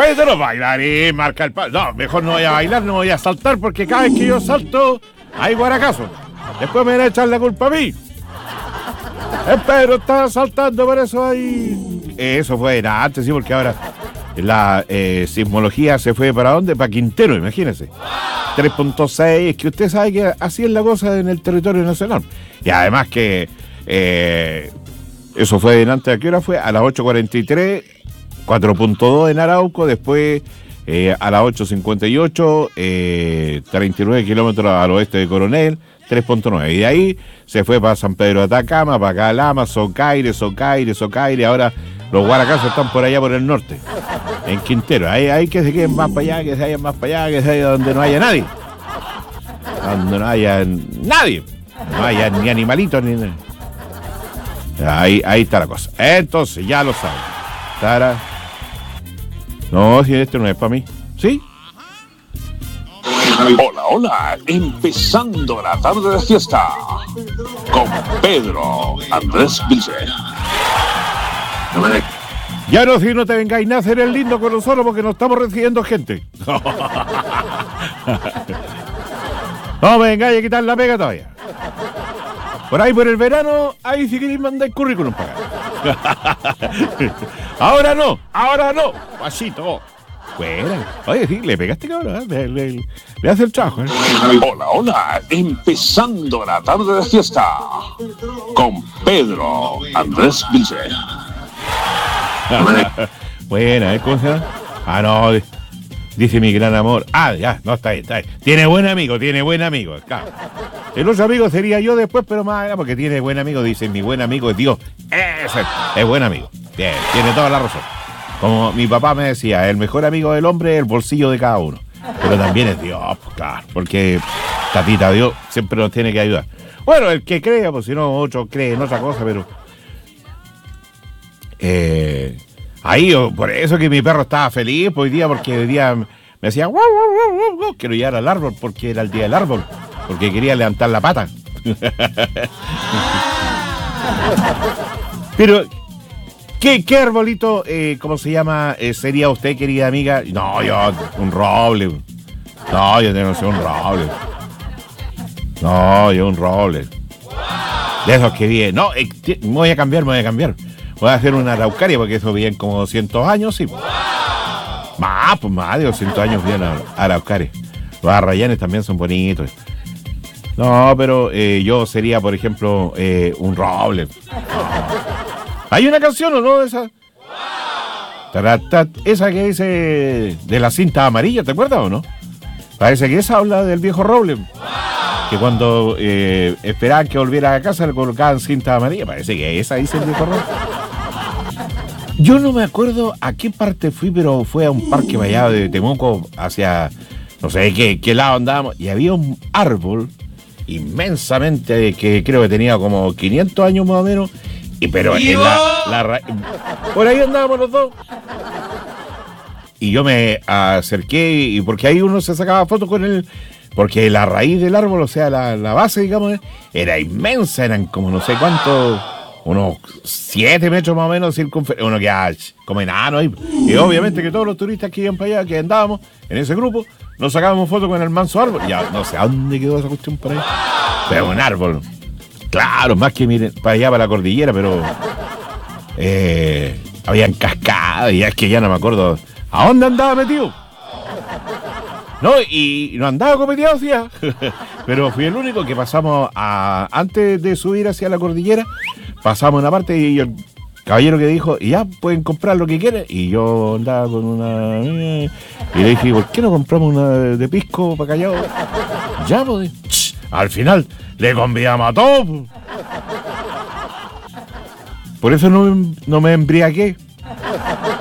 Pedro, bailarín, marca el paso. No, mejor no voy a bailar, no voy a saltar, porque cada vez que yo salto, hay guaracazo. Después me van a echar la culpa a mí. Pedro está saltando, por eso hay... Eso fue antes, sí, porque ahora la sismología se fue ¿para dónde? Para Quintero, imagínense. 3.6, es que usted sabe que así es la cosa en el territorio nacional. Y además que eso fue delante, ¿a qué hora fue? A las 8:43, 4.2 en Arauco, después a las 8:58, 39 kilómetros al oeste de Coronel, 3.9. Y de ahí se fue para San Pedro de Atacama, para Calama, Socaire, ahora los guaracazos están por allá por el norte, en Quintero. Ahí que se queden más para allá, que se vayan más para allá, que se vayan donde no haya nadie. Donde no haya nadie. No haya ni animalitos ni nada. Ahí está la cosa. Entonces, ya lo saben. Tara. No, si este no es para mí. ¿Sí? Hola, empezando la tarde de fiesta con Pedro Andrés Vilche. Ya no, si no te vengáis a hacer el lindo con nosotros porque no estamos recibiendo gente. No me vengáis a quitar la pega todavía. Por ahí por el verano, ahí si queréis mandar el currículum para acá. Ahora no, pasito. Bueno, oye, sí, le pegaste, cabrón, le hace el trabajo, ¿eh? Hola, empezando la tarde de fiesta con Pedro Andrés Vilche. Buena, ¿cómo se llama? Ah, no, dice mi gran amor. Ah, ya, no, está ahí. Tiene buen amigo, claro. El otro amigo sería yo después, pero más, porque tiene buen amigo, dice, mi buen amigo es Dios. Ese es buen amigo. Bien, tiene toda la razón. Como mi papá me decía, el mejor amigo del hombre es el bolsillo de cada uno. Pero también es Dios, pues, claro, porque Tatita Dios siempre nos tiene que ayudar. Bueno, el que crea, pues si no, otro cree en otra cosa, pero... ahí, por eso que mi perro estaba feliz hoy día, porque hoy día me decía, wow, quiero llegar al árbol, porque era el día del árbol, porque quería levantar la pata. Pero... ¿Qué arbolito, cómo se llama, sería usted, querida amiga? No, yo, un roble. No, yo no sé, un roble. No, yo un roble. De esos que vienen. No, me voy a cambiar. Voy a hacer una araucaria, porque eso viene como 200 años, sí. Más de 200 años vienen araucaria. Los arrayanes también son bonitos. No, pero yo sería, por ejemplo, un roble. ¿Hay una canción o no de esa? Esa que dice de la cinta amarilla, ¿te acuerdas o no? Parece que esa habla del viejo roble. Que cuando esperaban que volviera a casa le colocaban cinta amarilla. Parece que esa dice el viejo roble. Yo no me acuerdo a qué parte fui, pero fue a un parque vallado de Temuco, hacia no sé qué lado andábamos. Y había un árbol inmensamente que creo que tenía como 500 años más o menos. Pero en por ahí andábamos los dos. Y yo me acerqué, y porque ahí uno se sacaba fotos con él, porque la raíz del árbol, o sea, la base, digamos, era inmensa, eran como no sé cuántos, unos 7 metros más o menos de circunferencia, uno que como enano ahí. Y obviamente que todos los turistas que iban para allá, que andábamos en ese grupo, nos sacábamos fotos con el manso árbol. Ya no sé a dónde quedó esa cuestión por ahí, pero un árbol. Claro, más que miren, para allá, para la cordillera, pero habían cascadas, y es que ya no me acuerdo a dónde andaba metido. No, y no andaba copeteado, sí, pero fui el único que pasamos antes de subir hacia la cordillera, pasamos una parte y el caballero que dijo, y ya pueden comprar lo que quieran, y yo andaba con una... Y le dije, ¿por qué no compramos una de pisco para Callao? Ya, pues, al final... Le convidamos a todos. Por eso no me embriagué.